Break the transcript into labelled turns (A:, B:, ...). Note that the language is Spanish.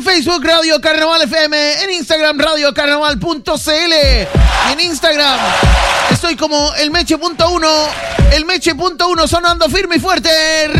A: Facebook Radio Carnaval FM, en Instagram radiocarnaval.cl, en Instagram estoy como elmeche.1, elmeche.1 sonando firme y fuerte.